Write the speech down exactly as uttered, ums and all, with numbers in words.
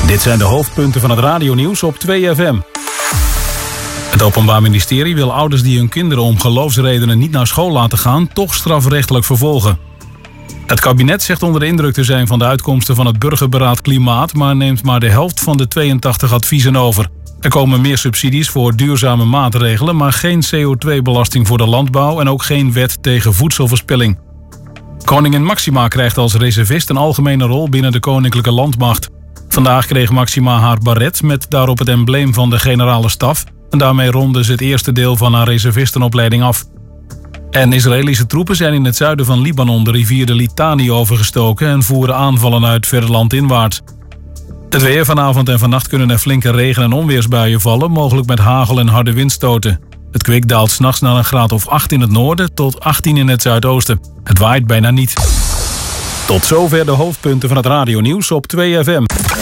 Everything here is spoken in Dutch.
Dit zijn de hoofdpunten van het radionieuws op twee F M. Het Openbaar Ministerie wil ouders die hun kinderen om geloofsredenen niet naar school laten gaan, toch strafrechtelijk vervolgen. Het kabinet zegt onder de indruk te zijn van de uitkomsten van het burgerberaad Klimaat, maar neemt maar de helft van de tweeëntachtig adviezen over. Er komen meer subsidies voor duurzame maatregelen, maar geen C O twee belasting voor de landbouw en ook geen wet tegen voedselverspilling. Koningin Máxima krijgt als reservist een algemene rol binnen de koninklijke landmacht. Vandaag kreeg Máxima haar baret met daarop het embleem van de generale staf en daarmee ronde ze het eerste deel van haar reservistenopleiding af. En Israëlische troepen zijn in het zuiden van Libanon de rivier de Litani overgestoken en voeren aanvallen uit verder landinwaarts. Het weer: vanavond en vannacht kunnen er flinke regen- en onweersbuien vallen, mogelijk met hagel en harde windstoten. Het kwik daalt 's nachts naar een graad of acht in het noorden tot achttien in het zuidoosten. Het waait bijna niet. Tot zover de hoofdpunten van het radionieuws op twee F M.